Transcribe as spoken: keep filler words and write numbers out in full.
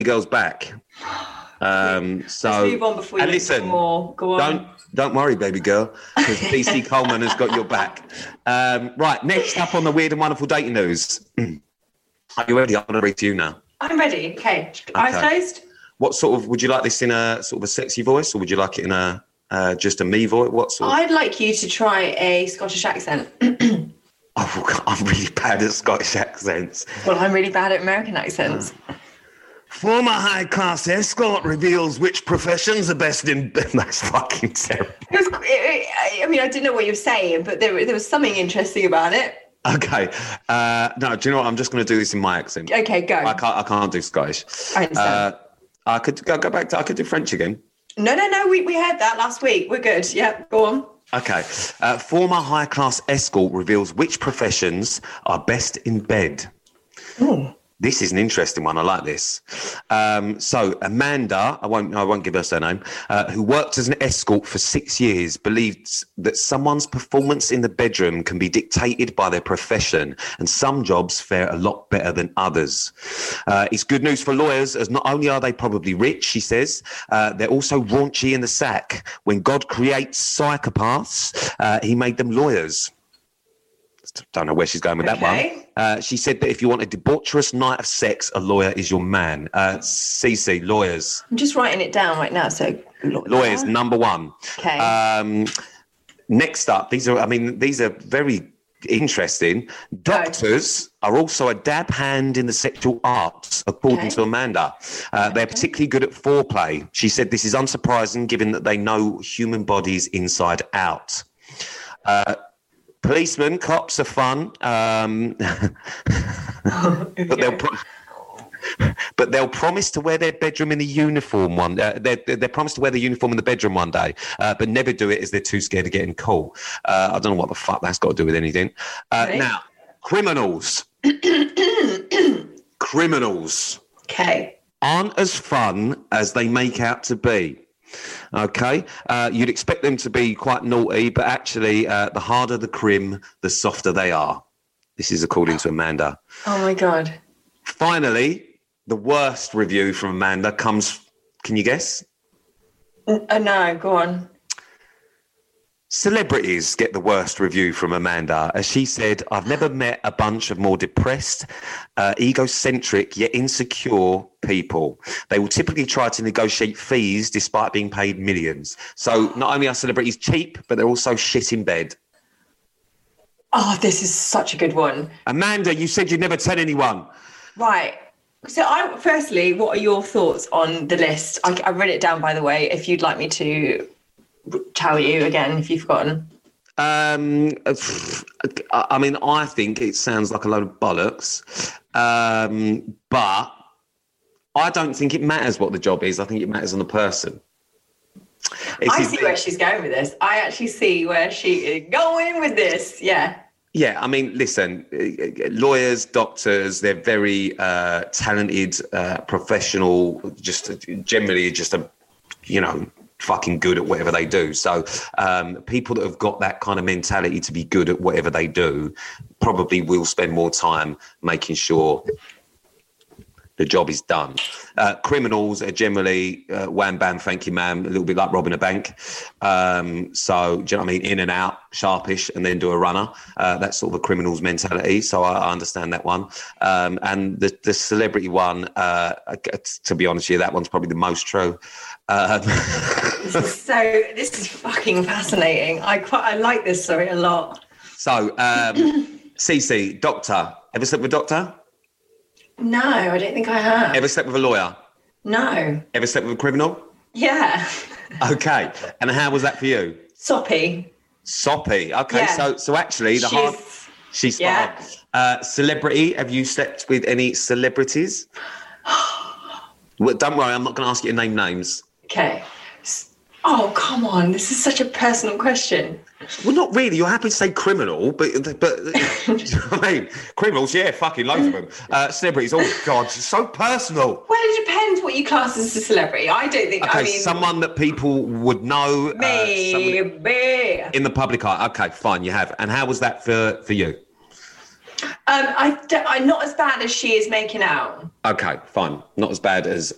girl's back. Um, so let's move on before you and listen, more. Go on. Don't don't worry, baby girl, because B C Coleman has got your back. Um, right, next up on the weird and wonderful dating news. Are you ready? I'm going to read to you now. I'm ready. Okay. okay. Eyes closed. What sort of would you like this in a sort of a sexy voice, or would you like it in a uh, just a me voice? What sort? Of... I'd like you to try a Scottish accent. Oh, I'm really bad at Scottish accents. Well, I'm really bad at American accents. Uh, Former high-class escort reveals which professions are best in... That's fucking terrible. It was, it, I mean, I didn't know what you were saying, but there, there was something interesting about it. Okay. Uh, no, do you know what? I'm just going to do this in my accent. Okay, go. I can't, I can't do Scottish. I understand. Uh, I could go, go back to... I could do French again. No, no, no. We, we had that last week. We're good. Yeah, go on. Okay. Uh, former high-class escort reveals which professions are best in bed. Ooh. This is an interesting one. I like this. Um, so Amanda, I won't, I won't give her surname, uh, who worked as an escort for six years, believes that someone's performance in the bedroom can be dictated by their profession, and some jobs fare a lot better than others. Uh, it's good news for lawyers, as not only are they probably rich, she says, uh, they're also raunchy in the sack. When God creates psychopaths, uh, he made them lawyers. Don't know where she's going with that okay. one. Uh, she said that if you want a debaucherous night of sex, a lawyer is your man. Uh, Cece, lawyers. I'm just writing it down right now. So lawyer. Lawyers, number one. Okay. Um, next up, these are, I mean, these are very interesting. Doctors no. are also a dab hand in the sexual arts, according okay. to Amanda. Uh, they're okay. particularly good at foreplay. She said this is unsurprising given that they know human bodies inside out. Uh, Policemen, cops are fun, um, but they'll pro- but they'll promise to wear their bedroom in the uniform one. Uh, they they promise to wear the uniform in the bedroom one day, uh, but never do it as they're too scared of getting caught. Uh, I don't know what the fuck that's got to do with anything. Uh, okay. Now, criminals, criminals, okay, aren't as fun as they make out to be. Okay, uh, you'd expect them to be quite naughty, but actually, uh, the harder the crim, the softer they are. This is according to Amanda. Oh my God. Finally, the worst review from Amanda comes, can you guess? Uh, no, go on. Celebrities get the worst review from Amanda. As she said, I've never met a bunch of more depressed, uh, egocentric, yet insecure people. They will typically try to negotiate fees despite being paid millions. So not only are celebrities cheap, but they're also shit in bed. Oh, this is such a good one. Amanda, you said you'd never tell anyone. Right. So I, firstly, what are your thoughts on the list? I, I read it down, by the way, if you'd like me to tell you again if you've forgotten. Um, I mean, I think it sounds like a load of bollocks, um, but I don't think it matters what the job is. I think it matters on the person. It's I see where she's going with this. I actually see where she is going with this. Yeah. Yeah, I mean, listen, lawyers, doctors, they're very uh, talented, uh, professional, just generally just a, you know, fucking good at whatever they do. So um, people that have got that kind of mentality to be good at whatever they do probably will spend more time making sure the job is done. Uh, criminals are generally uh, wham, bam, thank you, ma'am, a little bit like robbing a bank. Um, so, do you know what I mean? In and out, sharpish, and then do a runner. Uh, that's sort of a criminal's mentality. So I, I understand that one. Um, and the, the celebrity one, uh, to be honest with you, that one's probably the most true. Um, this is so, this is fucking fascinating. I quite, I like this story a lot. So, um, Cece, doctor. Ever slept with a doctor? No, I don't think I have. Ever slept with a lawyer? No. Ever slept with a criminal? Yeah. Okay. And how was that for you? Soppy. Soppy. Okay. Yeah. So so actually the she's, hard she's yeah. Uh, celebrity. Have you slept with any celebrities? Well, don't worry, I'm not going to ask you to name names. Okay. Oh, come on. This is such a personal question. Well, not really. You're happy to say criminal, but, but you know what I mean? Criminals, yeah, fucking loads of them. Uh, celebrities, oh, God, it's so personal. Well, it depends what you class as a celebrity. I don't think, okay, I mean... someone that people would know. Me, uh, me. In the public eye. Okay, fine, you have. And how was that for, for you? Um, I don't, I'm not as bad as she is making out. Okay, fine. Not as bad as